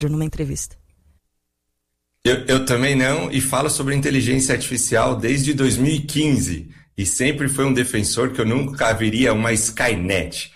numa entrevista. Eu também não, e falo sobre inteligência artificial desde 2015, e sempre fui um defensor que eu nunca viria uma Skynet.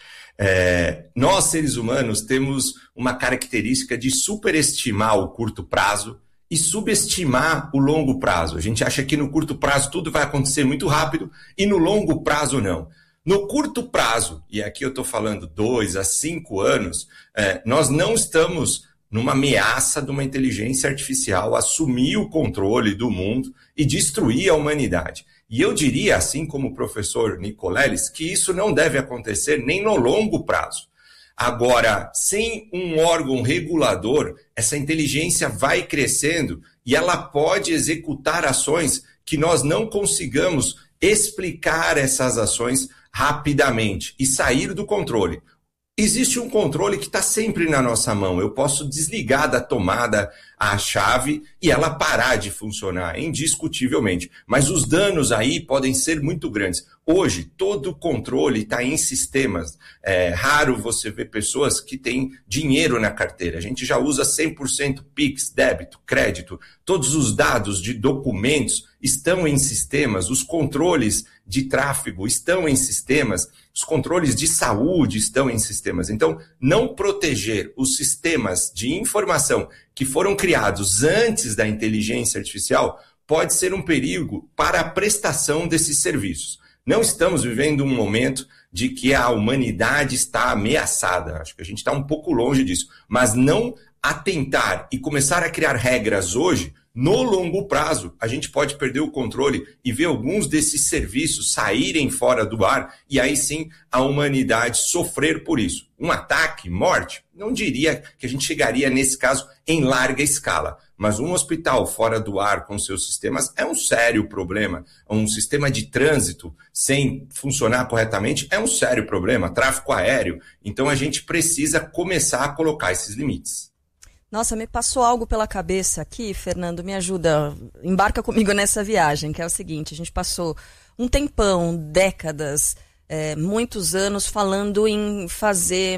Nós, seres humanos, temos uma característica de superestimar o curto prazo e subestimar o longo prazo. A gente acha que no curto prazo tudo vai acontecer muito rápido e no longo prazo não. No curto prazo, e aqui eu estou falando 2 a 5 anos, nós não estamos numa ameaça de uma inteligência artificial assumir o controle do mundo e destruir a humanidade. E eu diria, assim como o professor Nicoleles, que isso não deve acontecer nem no longo prazo. Agora, sem um órgão regulador, essa inteligência vai crescendo e ela pode executar ações que nós não consigamos explicar essas ações rapidamente e sair do controle. Existe um controle que está sempre na nossa mão. Eu posso desligar da tomada a chave e ela parar de funcionar, indiscutivelmente. Mas os danos aí podem ser muito grandes. Hoje, todo o controle está em sistemas. É raro você ver pessoas que têm dinheiro na carteira. A gente já usa 100% Pix, débito, crédito. Todos os dados de documentos estão em sistemas. Os controles de tráfego estão em sistemas. Os controles de saúde estão em sistemas. Então, não proteger os sistemas de informação que foram criados antes da inteligência artificial pode ser um perigo para a prestação desses serviços. Não estamos vivendo um momento de que a humanidade está ameaçada. Acho que a gente está um pouco longe disso. Mas não atentar e começar a criar regras hoje, no longo prazo, a gente pode perder o controle e ver alguns desses serviços saírem fora do ar e aí sim a humanidade sofrer por isso. Um ataque, morte, não diria que a gente chegaria nesse caso em larga escala, mas um hospital fora do ar com seus sistemas é um sério problema. Um sistema de trânsito sem funcionar corretamente é um sério problema, tráfego aéreo. Então a gente precisa começar a colocar esses limites. Nossa, me passou algo pela cabeça aqui, Fernando, me ajuda, embarca comigo nessa viagem, que é o seguinte, a gente passou um tempão, décadas, muitos anos falando em fazer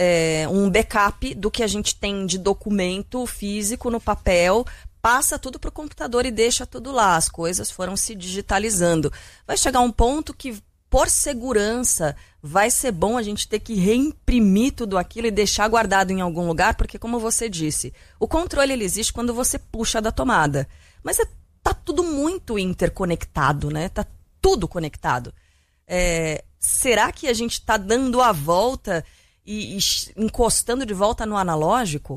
um backup do que a gente tem de documento físico no papel, passa tudo para o computador e deixa tudo lá, as coisas foram se digitalizando. Vai chegar um ponto que, por segurança, vai ser bom a gente ter que reimprimir tudo aquilo e deixar guardado em algum lugar, porque, como você disse, o controle ele existe quando você puxa da tomada. Mas tá tudo muito interconectado, né? Tá tudo conectado. Será que a gente está dando a volta e encostando de volta no analógico?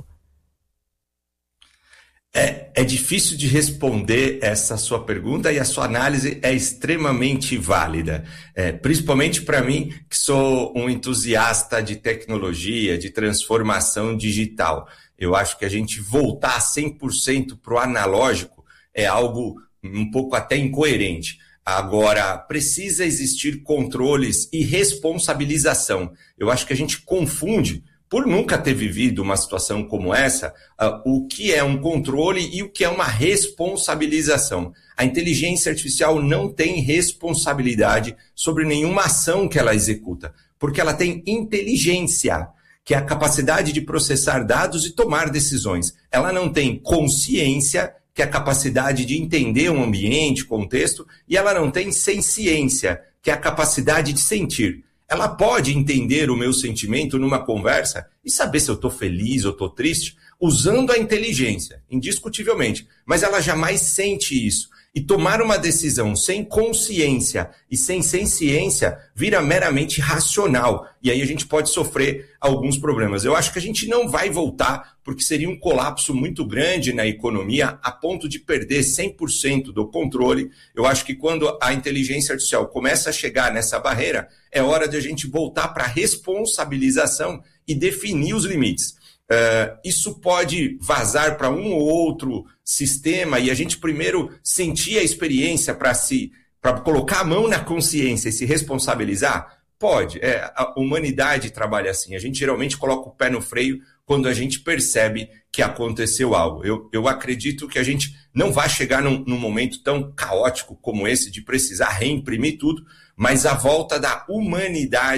É difícil de responder essa sua pergunta e a sua análise é extremamente válida, principalmente para mim, que sou um entusiasta de tecnologia, de transformação digital. Eu acho que a gente voltar 100% para o analógico é algo um pouco até incoerente. Agora, precisa existir controles e responsabilização. Eu acho que a gente confunde, por nunca ter vivido uma situação como essa, o que é um controle e o que é uma responsabilização. A inteligência artificial não tem responsabilidade sobre nenhuma ação que ela executa, porque ela tem inteligência, que é a capacidade de processar dados e tomar decisões. Ela não tem consciência, que é a capacidade de entender um ambiente, contexto, e ela não tem senciência, que é a capacidade de sentir. Ela pode entender o meu sentimento numa conversa e saber se eu estou feliz ou estou triste, usando a inteligência, indiscutivelmente. Mas ela jamais sente isso. E tomar uma decisão sem consciência e sem ciência vira meramente racional. E aí a gente pode sofrer alguns problemas. Eu acho que a gente não vai voltar, porque seria um colapso muito grande na economia, a ponto de perder 100% do controle. Eu acho que quando a inteligência artificial começa a chegar nessa barreira, é hora de a gente voltar para a responsabilização e definir os limites. Isso pode vazar para um ou outro sistema e a gente primeiro sentir a experiência para colocar a mão na consciência e se responsabilizar? Pode. A humanidade trabalha assim. A gente geralmente coloca o pé no freio quando a gente percebe que aconteceu algo. Eu acredito que a gente não vai chegar num momento tão caótico como esse de precisar reimprimir tudo, mas a volta da humanidade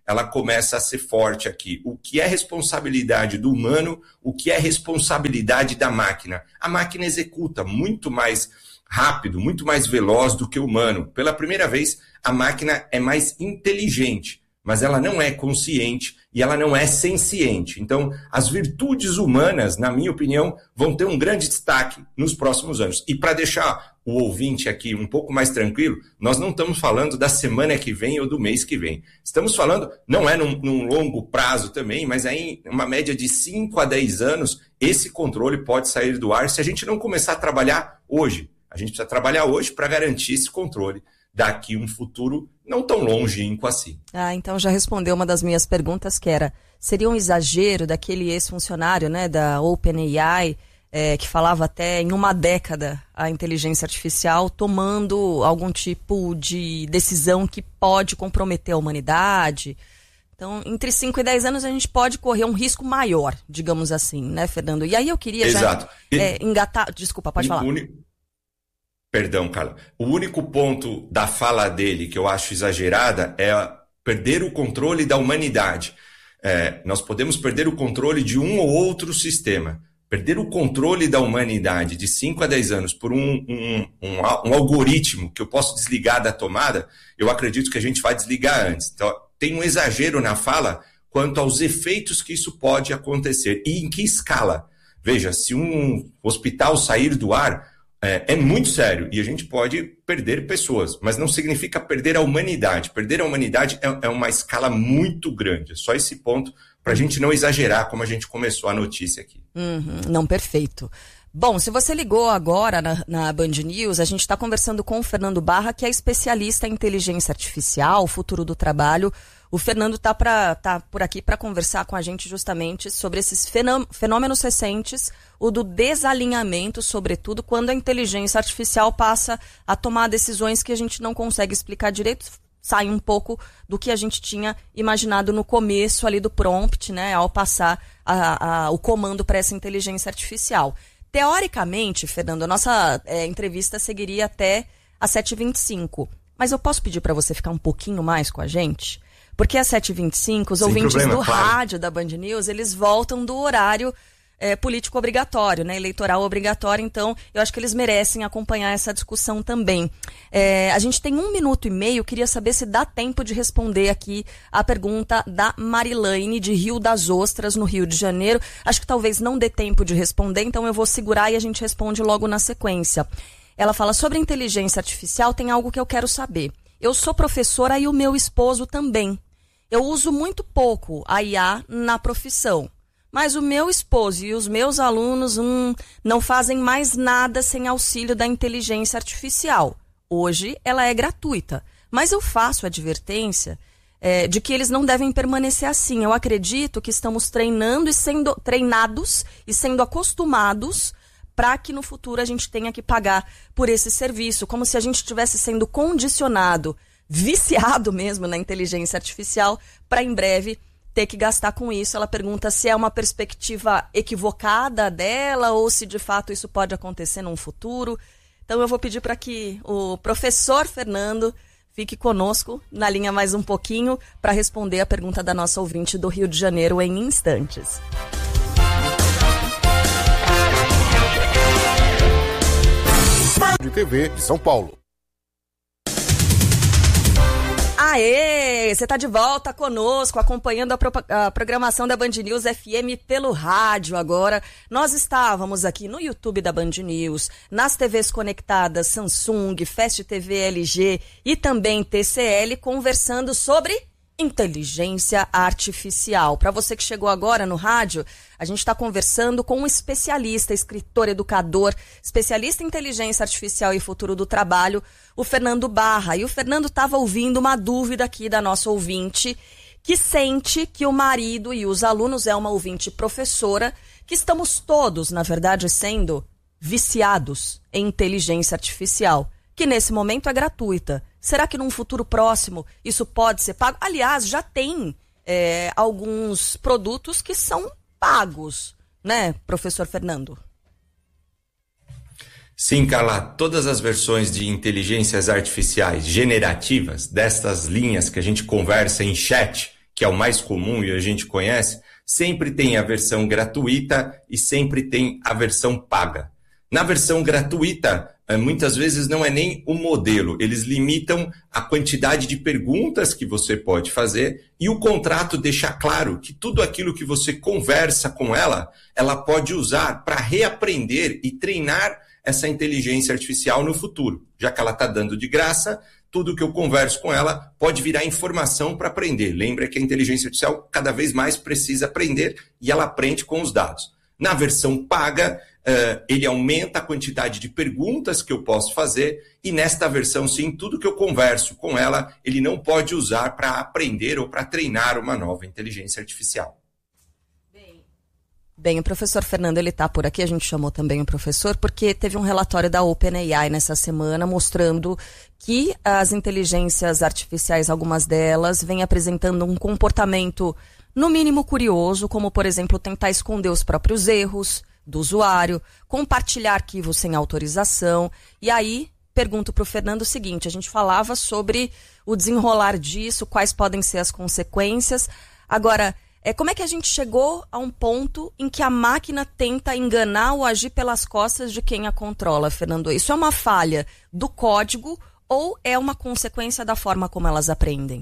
ela começa a ser forte aqui. O que é responsabilidade do humano, o que é responsabilidade da máquina? A máquina executa muito mais rápido, muito mais veloz do que o humano. Pela primeira vez, a máquina é mais inteligente, mas ela não é consciente e ela não é senciente. Então, as virtudes humanas, na minha opinião, vão ter um grande destaque nos próximos anos. E para deixar o ouvinte aqui um pouco mais tranquilo, nós não estamos falando da semana que vem ou do mês que vem. Estamos falando, não é num longo prazo também, mas aí uma média de 5 a 10 anos, esse controle pode sair do ar se a gente não começar a trabalhar hoje. A gente precisa trabalhar hoje para garantir esse controle daqui um futuro não tão longínquo assim. Então já respondeu uma das minhas perguntas, que era, seria um exagero daquele ex-funcionário, né, da OpenAI, que falava até em uma década a inteligência artificial tomando algum tipo de decisão que pode comprometer a humanidade. Então, entre 5 e 10 anos a gente pode correr um risco maior, digamos assim, né, Fernando? E aí eu queria Exato. engatar... Desculpa, pode falar. Perdão, Carla. O único ponto da fala dele que eu acho exagerada é perder o controle da humanidade. Nós podemos perder o controle de um ou outro sistema. Perder o controle da humanidade de 5 a 10 anos por um algoritmo que eu posso desligar da tomada, eu acredito que a gente vai desligar antes. Então, tem um exagero na fala quanto aos efeitos que isso pode acontecer e em que escala. Veja, se um hospital sair do ar, é muito sério e a gente pode perder pessoas, mas não significa perder a humanidade. Perder a humanidade é uma escala muito grande. É só esse ponto para a gente não exagerar como a gente começou a notícia aqui. Não, perfeito. Bom, se você ligou agora na Band News, a gente está conversando com o Fernando Barra, que é especialista em inteligência artificial, futuro do trabalho. O Fernando tá por aqui para conversar com a gente justamente sobre esses fenômenos recentes, o do desalinhamento, sobretudo, quando a inteligência artificial passa a tomar decisões que a gente não consegue explicar direito, sai um pouco do que a gente tinha imaginado no começo ali do prompt, né, ao passar o comando para essa inteligência artificial. Teoricamente, Fernando, a nossa entrevista seguiria até às 7h25, mas eu posso pedir para você ficar um pouquinho mais com a gente? Porque às 7h25, os ouvintes do rádio da Band News, eles voltam do horário político obrigatório, né, eleitoral obrigatório, então eu acho que eles merecem acompanhar essa discussão também. A gente tem 1 minuto e meio, queria saber se dá tempo de responder aqui a pergunta da Marilane, de Rio das Ostras, no Rio de Janeiro. Acho que talvez não dê tempo de responder, então eu vou segurar e a gente responde logo na sequência. Ela fala, sobre inteligência artificial, tem algo que eu quero saber. Eu sou professora e o meu esposo também. Eu uso muito pouco a IA na profissão. Mas o meu esposo e os meus alunos não fazem mais nada sem auxílio da inteligência artificial. Hoje ela é gratuita, mas eu faço advertência de que eles não devem permanecer assim. Eu acredito que estamos treinados e sendo acostumados para que no futuro a gente tenha que pagar por esse serviço, como se a gente estivesse sendo condicionado, viciado mesmo na inteligência artificial, para em breve ter que gastar com isso. Ela pergunta se é uma perspectiva equivocada dela ou se de fato isso pode acontecer num futuro. Então eu vou pedir para que o professor Fernando fique conosco na linha mais um pouquinho para responder a pergunta da nossa ouvinte do Rio de Janeiro em instantes. De TV de São Paulo. Aê! Você está de volta conosco, acompanhando a programação da Band News FM pelo rádio agora. Nós estávamos aqui no YouTube da Band News, nas TVs conectadas Samsung, Fast TV LG e também TCL, conversando sobre inteligência artificial. Para você que chegou agora no rádio, a gente está conversando com um especialista, escritor, educador, especialista em inteligência artificial e futuro do trabalho, o Fernando Barra. E o Fernando estava ouvindo uma dúvida aqui da nossa ouvinte, que sente que o marido e os alunos, é uma ouvinte professora, que estamos todos, na verdade, sendo viciados em inteligência artificial, que nesse momento é gratuita. Será que num futuro próximo isso pode ser pago? Aliás, já tem alguns produtos que são pagos, né, professor Fernando? Sim, Carla, todas as versões de inteligências artificiais generativas, destas linhas que a gente conversa em chat, que é o mais comum e a gente conhece, sempre tem a versão gratuita e sempre tem a versão paga. Na versão gratuita, muitas vezes não é nem o modelo, eles limitam a quantidade de perguntas que você pode fazer e o contrato deixa claro que tudo aquilo que você conversa com ela, ela pode usar para reaprender e treinar essa inteligência artificial no futuro. Já que ela está dando de graça, tudo que eu converso com ela pode virar informação para aprender. Lembra que a inteligência artificial cada vez mais precisa aprender e ela aprende com os dados. Na versão paga, ele aumenta a quantidade de perguntas que eu posso fazer e nesta versão, sim, tudo que eu converso com ela, ele não pode usar para aprender ou para treinar uma nova inteligência artificial. Bem, o professor Fernando, ele está por aqui, a gente chamou também o professor, porque teve um relatório da OpenAI nessa semana mostrando que as inteligências artificiais, algumas delas, vêm apresentando um comportamento, no mínimo curioso, como, por exemplo, tentar esconder os próprios erros do usuário, compartilhar arquivos sem autorização. E aí, pergunto para o Fernando o seguinte, a gente falava sobre o desenrolar disso, quais podem ser as consequências. Agora, como é que a gente chegou a um ponto em que a máquina tenta enganar ou agir pelas costas de quem a controla, Fernando? Isso é uma falha do código ou é uma consequência da forma como elas aprendem?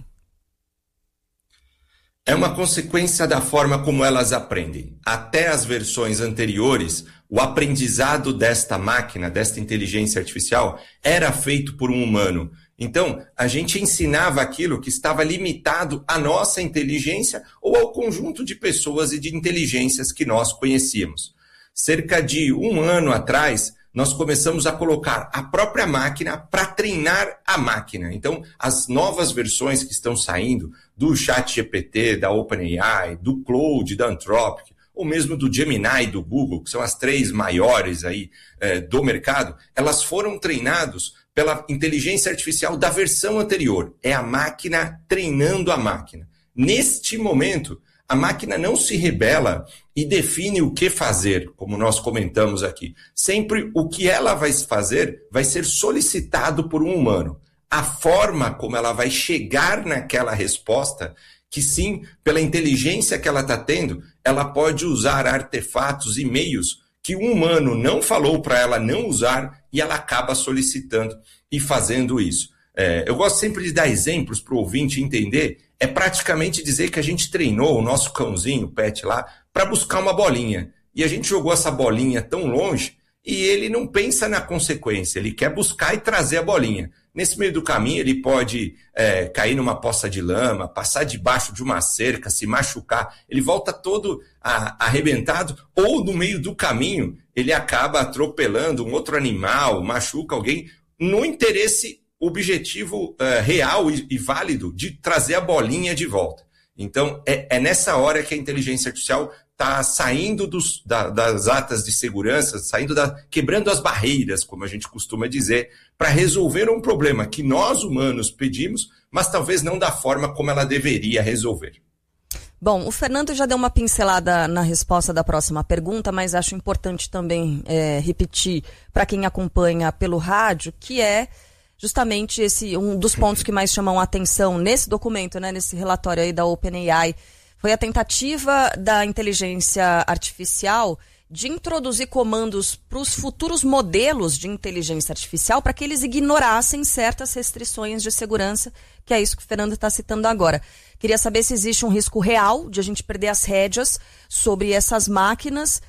É uma consequência da forma como elas aprendem. Até as versões anteriores, o aprendizado desta máquina, desta inteligência artificial, era feito por um humano. Então, a gente ensinava aquilo que estava limitado à nossa inteligência ou ao conjunto de pessoas e de inteligências que nós conhecíamos. Cerca de 1 ano atrás, nós começamos a colocar a própria máquina para treinar a máquina. Então, as novas versões que estão saindo do ChatGPT, da OpenAI, do Claude, da Anthropic, ou mesmo do Gemini do Google, que são as 3 maiores aí do mercado, elas foram treinadas pela inteligência artificial da versão anterior. É a máquina treinando a máquina. Neste momento, a máquina não se rebela e define o que fazer, como nós comentamos aqui. Sempre o que ela vai fazer vai ser solicitado por um humano. A forma como ela vai chegar naquela resposta, que sim, pela inteligência que ela está tendo, ela pode usar artefatos e meios que um humano não falou para ela não usar e ela acaba solicitando e fazendo isso. Eu gosto sempre de dar exemplos para o ouvinte entender. É praticamente dizer que a gente treinou o nosso cãozinho, o pet lá, para buscar uma bolinha. E a gente jogou essa bolinha tão longe e ele não pensa na consequência, ele quer buscar e trazer a bolinha. Nesse meio do caminho ele pode cair numa poça de lama, passar debaixo de uma cerca, se machucar, ele volta todo arrebentado, ou no meio do caminho ele acaba atropelando um outro animal, machuca alguém, no interesse objetivo real e válido de trazer a bolinha de volta. Então, é nessa hora que a inteligência artificial está saindo das atas de segurança, quebrando as barreiras, como a gente costuma dizer, para resolver um problema que nós humanos pedimos, mas talvez não da forma como ela deveria resolver. Bom, o Fernando já deu uma pincelada na resposta da próxima pergunta, mas acho importante também repetir para quem acompanha pelo rádio, que é justamente um dos pontos que mais chamam a atenção nesse documento, né, nesse relatório aí da OpenAI, foi a tentativa da inteligência artificial de introduzir comandos para os futuros modelos de inteligência artificial para que eles ignorassem certas restrições de segurança, que é isso que o Fernando está citando agora. Queria saber se existe um risco real de a gente perder as rédeas sobre essas máquinas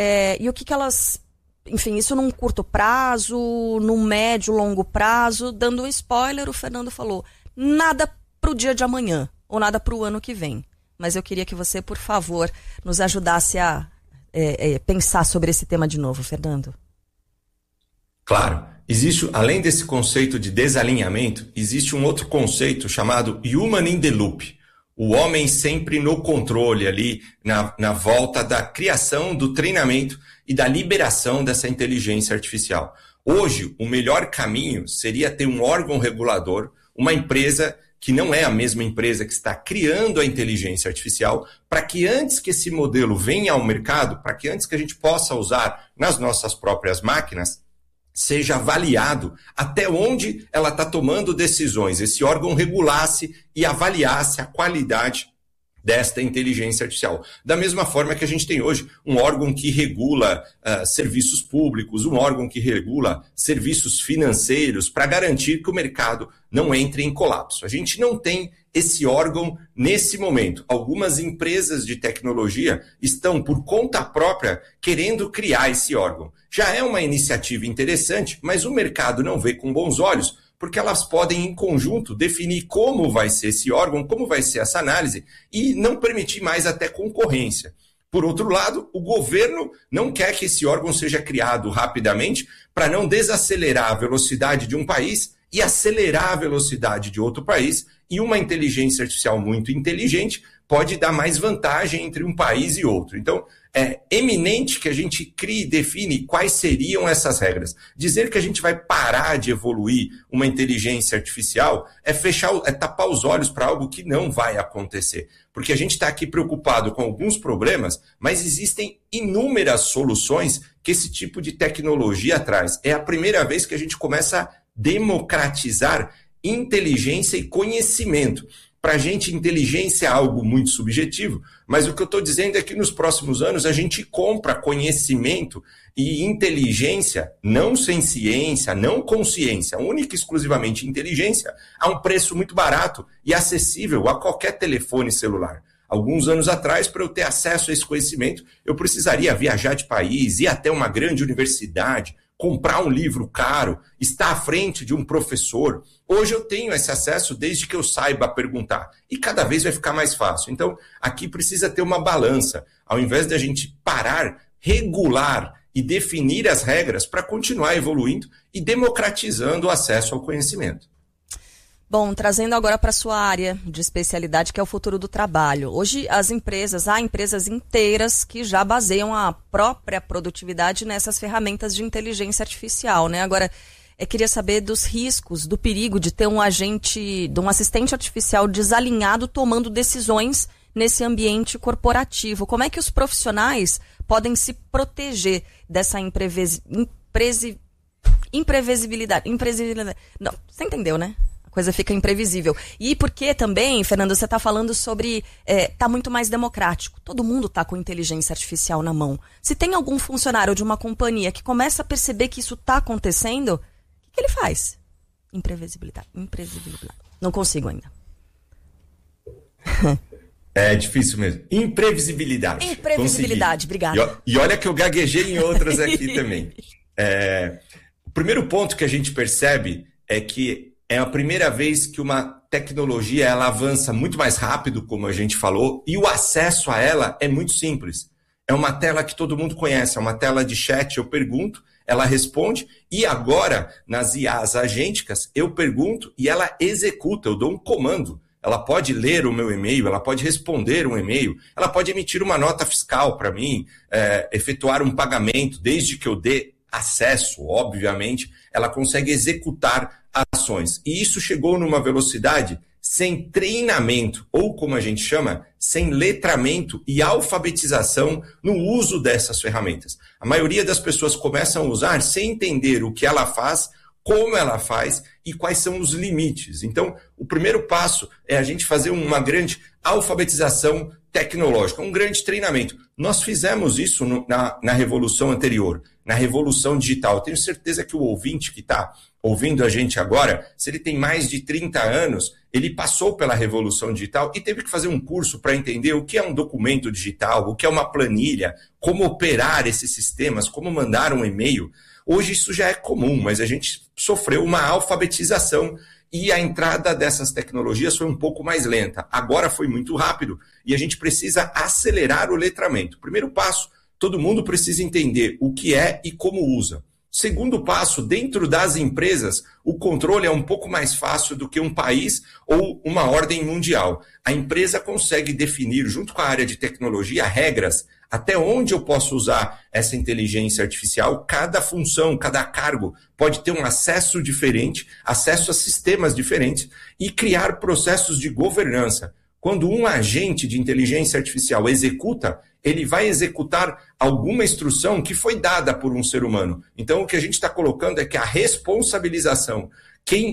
e o que elas... Enfim, isso num curto prazo, num médio, longo prazo. Dando um spoiler, o Fernando falou, nada para o dia de amanhã, ou nada para o ano que vem. Mas eu queria que você, por favor, nos ajudasse a pensar sobre esse tema de novo, Fernando. Claro. Além desse conceito de desalinhamento, existe um outro conceito chamado Human in the Loop. O homem sempre no controle ali, na volta da criação, do treinamento e da liberação dessa inteligência artificial. Hoje, o melhor caminho seria ter um órgão regulador, uma empresa que não é a mesma empresa que está criando a inteligência artificial, para que antes que esse modelo venha ao mercado, para que antes que a gente possa usar nas nossas próprias máquinas, seja avaliado até onde ela está tomando decisões, esse órgão regulasse e avaliasse a qualidade desta inteligência artificial. Da mesma forma que a gente tem hoje um órgão que regula serviços públicos, um órgão que regula serviços financeiros para garantir que o mercado não entre em colapso. A gente não tem esse órgão nesse momento. Algumas empresas de tecnologia estão, por conta própria, querendo criar esse órgão. Já é uma iniciativa interessante, mas o mercado não vê com bons olhos, porque elas podem, em conjunto, definir como vai ser esse órgão, como vai ser essa análise, e não permitir mais até concorrência. Por outro lado, o governo não quer que esse órgão seja criado rapidamente para não desacelerar a velocidade de um país e acelerar a velocidade de outro país, e uma inteligência artificial muito inteligente pode dar mais vantagem entre um país e outro. Então, é eminente que a gente crie e define quais seriam essas regras. Dizer que a gente vai parar de evoluir uma inteligência artificial é tapar os olhos para algo que não vai acontecer. Porque a gente está aqui preocupado com alguns problemas, mas existem inúmeras soluções que esse tipo de tecnologia traz. É a primeira vez que a gente começa a democratizar inteligência e conhecimento. Para a gente, inteligência é algo muito subjetivo, mas o que eu estou dizendo é que nos próximos anos a gente compra conhecimento e inteligência, não sem ciência, não com ciência, única e exclusivamente inteligência, a um preço muito barato e acessível a qualquer telefone celular. Alguns anos atrás, para eu ter acesso a esse conhecimento, eu precisaria viajar de país, ir até uma grande universidade, comprar um livro caro, estar à frente de um professor. Hoje eu tenho esse acesso desde que eu saiba perguntar. E cada vez vai ficar mais fácil. Então, aqui precisa ter uma balança. Ao invés de a gente parar, regular e definir as regras para continuar evoluindo e democratizando o acesso ao conhecimento. Bom, trazendo agora para a sua área de especialidade, que é o futuro do trabalho. Hoje, há empresas inteiras que já baseiam a própria produtividade nessas ferramentas de inteligência artificial, né? Agora, eu queria saber dos riscos, do perigo de ter um assistente artificial desalinhado tomando decisões nesse ambiente corporativo. Como é que os profissionais podem se proteger dessa imprevisibilidade? Não, você entendeu, né? Coisa fica imprevisível. E porque também, Fernando, você está falando sobre... Está muito mais democrático. Todo mundo está com inteligência artificial na mão. Se tem algum funcionário de uma companhia que começa a perceber que isso está acontecendo, o que ele faz? Imprevisibilidade. Não consigo ainda. É difícil mesmo. Imprevisibilidade. Consegui. Obrigada. E olha que eu gaguejei em outras aqui também. O primeiro ponto que a gente percebe é que é a primeira vez que uma tecnologia ela avança muito mais rápido, como a gente falou, e o acesso a ela é muito simples. É uma tela que todo mundo conhece, é uma tela de chat, eu pergunto, ela responde, e agora, nas IAs agênticas, eu pergunto e ela executa, eu dou um comando. Ela pode ler o meu e-mail, ela pode responder um e-mail, ela pode emitir uma nota fiscal para mim, efetuar um pagamento, desde que eu dê acesso, obviamente, ela consegue executar ações. E isso chegou numa velocidade sem treinamento, ou como a gente chama, sem letramento e alfabetização no uso dessas ferramentas. A maioria das pessoas começam a usar sem entender o que ela faz, como ela faz e quais são os limites. Então, o primeiro passo é a gente fazer uma grande alfabetização tecnológica, um grande treinamento. Nós fizemos isso na revolução anterior, na revolução digital. Tenho certeza que o ouvinte que está ouvindo a gente agora, se ele tem mais de 30 anos, ele passou pela revolução digital e teve que fazer um curso para entender o que é um documento digital, o que é uma planilha, como operar esses sistemas, como mandar um e-mail. Hoje isso já é comum, mas a gente sofreu uma alfabetização e a entrada dessas tecnologias foi um pouco mais lenta. Agora foi muito rápido e a gente precisa acelerar o letramento. Primeiro passo, todo mundo precisa entender o que é e como usa. Segundo passo, dentro das empresas, o controle é um pouco mais fácil do que um país ou uma ordem mundial. A empresa consegue definir, junto com a área de tecnologia, regras até onde eu posso usar essa inteligência artificial. Cada função, cada cargo pode ter um acesso diferente, acesso a sistemas diferentes e criar processos de governança. Quando um agente de inteligência artificial executa, ele vai executar alguma instrução que foi dada por um ser humano. Então, o que a gente está colocando é que a responsabilização, quem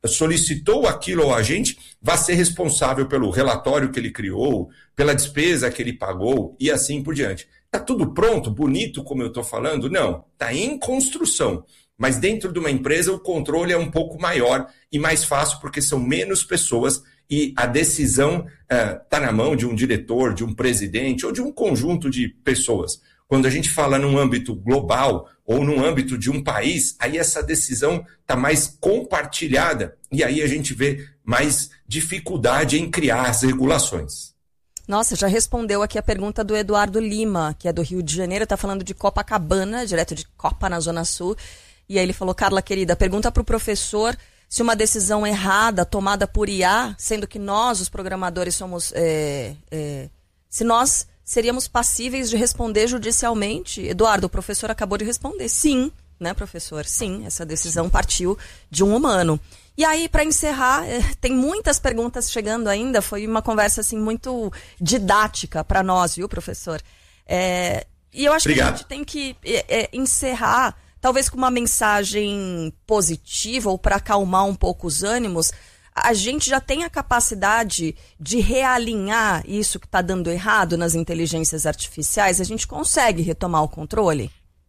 solicitou aquilo ao agente vai ser responsável pelo relatório que ele criou, pela despesa que ele pagou e assim por diante. Está tudo pronto, bonito, como eu estou falando? Não, está em construção. Mas dentro de uma empresa o controle é um pouco maior e mais fácil porque são menos pessoas e a decisão está na mão de um diretor, de um presidente ou de um conjunto de pessoas. Quando a gente fala num âmbito global ou num âmbito de um país, aí essa decisão está mais compartilhada e aí a gente vê mais dificuldade em criar as regulações. Nossa, já respondeu aqui a pergunta do Eduardo Lima, que é do Rio de Janeiro, está falando de Copacabana, direto de Copa, na Zona Sul. E aí ele falou, Carla, querida, pergunta para o professor se uma decisão errada tomada por IA, sendo que nós, os programadores, somos... se nós seríamos passíveis de responder judicialmente. Eduardo, o professor acabou de responder. Sim, né, professor? Sim, essa decisão partiu de um humano. E aí, para encerrar, tem muitas perguntas chegando ainda. Foi uma conversa assim muito didática para nós, viu, professor? E eu acho Obrigado. Que a gente tem que encerrar, talvez com uma mensagem positiva ou para acalmar um pouco os ânimos. A gente já tem a capacidade de realinhar isso que está dando errado nas inteligências artificiais? A gente consegue retomar o controle?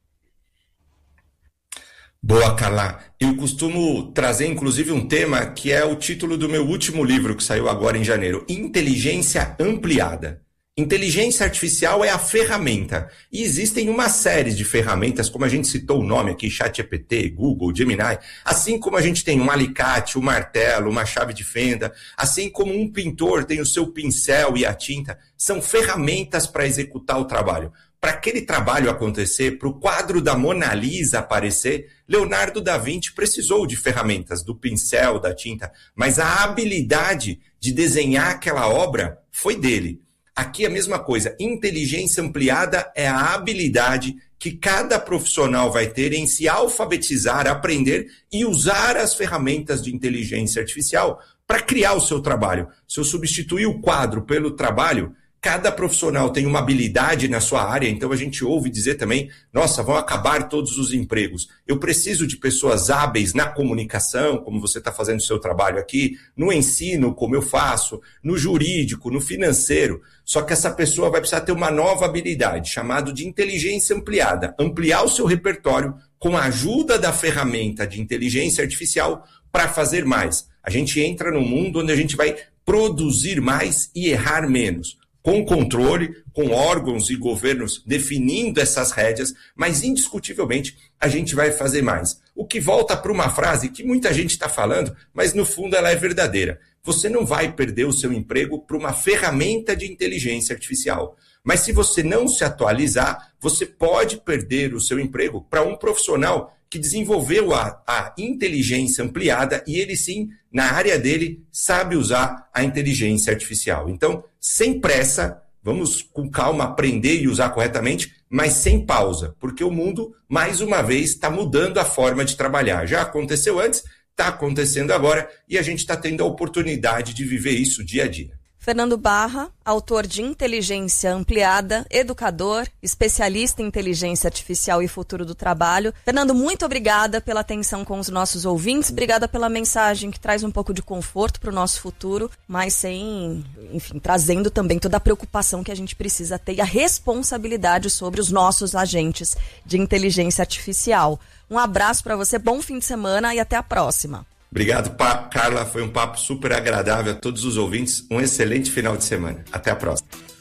Boa, Carla. Eu costumo trazer, inclusive, um tema que é o título do meu último livro, que saiu agora em janeiro, Inteligência Ampliada. Inteligência artificial é a ferramenta. E existem uma série de ferramentas, como a gente citou o nome aqui, ChatGPT, Google, Gemini, assim como a gente tem um alicate, um martelo, uma chave de fenda, assim como um pintor tem o seu pincel e a tinta, são ferramentas para executar o trabalho. Para aquele trabalho acontecer, para o quadro da Mona Lisa aparecer, Leonardo da Vinci precisou de ferramentas, do pincel, da tinta, mas a habilidade de desenhar aquela obra foi dele. Aqui a mesma coisa, inteligência ampliada é a habilidade que cada profissional vai ter em se alfabetizar, aprender e usar as ferramentas de inteligência artificial para criar o seu trabalho. Se eu substituir o quadro pelo trabalho, cada profissional tem uma habilidade na sua área, então a gente ouve dizer também, nossa, vão acabar todos os empregos. Eu preciso de pessoas hábeis na comunicação, como você está fazendo o seu trabalho aqui, no ensino, como eu faço, no jurídico, no financeiro. Só que essa pessoa vai precisar ter uma nova habilidade, chamada de inteligência ampliada. Ampliar o seu repertório com a ajuda da ferramenta de inteligência artificial para fazer mais. A gente entra num mundo onde a gente vai produzir mais e errar menos. Com controle, com órgãos e governos definindo essas rédeas, mas indiscutivelmente a gente vai fazer mais. O que volta para uma frase que muita gente está falando, mas no fundo ela é verdadeira. Você não vai perder o seu emprego para uma ferramenta de inteligência artificial. Mas se você não se atualizar, você pode perder o seu emprego para um profissional que desenvolveu a inteligência ampliada e ele sim, na área dele, sabe usar a inteligência artificial. Então, sem pressa, vamos com calma aprender e usar corretamente, mas sem pausa, porque o mundo, mais uma vez, está mudando a forma de trabalhar. Já aconteceu antes, está acontecendo agora e a gente está tendo a oportunidade de viver isso dia a dia. Fernando Barra, autor de Inteligência Ampliada, educador, especialista em inteligência artificial e futuro do trabalho. Fernando, muito obrigada pela atenção com os nossos ouvintes, obrigada pela mensagem que traz um pouco de conforto para o nosso futuro, mas sem, enfim, trazendo também toda a preocupação que a gente precisa ter e a responsabilidade sobre os nossos agentes de inteligência artificial. Um abraço para você, bom fim de semana e até a próxima. Obrigado, Carla. Foi um papo super agradável a todos os ouvintes. Um excelente final de semana. Até a próxima.